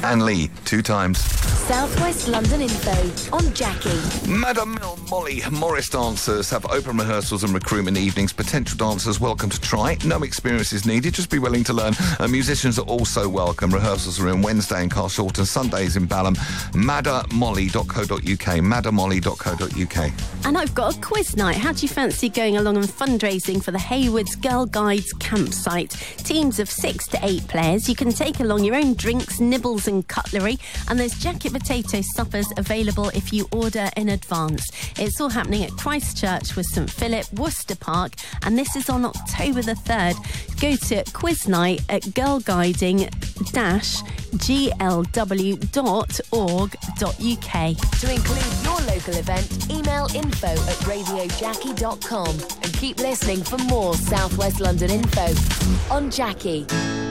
and Lee 2 times. South West London info on Jackie. Madam Molly Morris dancers have open rehearsals and recruitment evenings. Potential dancers welcome to try. No experience is needed, just be willing to learn. Musicians are also welcome. Rehearsals are in Wednesday in Carshalton, Sundays in Balham. madamolly.co.uk, madamolly.co.uk. And I've got a quiz night. How do you fancy going along and fundraising for the Haywoods Girl Guides campsite? Teams of 6 to 8 players. You can take along your own drinks, nibbles and cutlery, and there's jacket potato suppers available if you order in advance. It's all happening at Christchurch with St Philip, Worcester Park, and this is on October the 3rd. Go to quiz night at girlguiding-glw.org.uk. To include your local event, email info@radiojackie.com and keep listening for more South West London info on Jackie.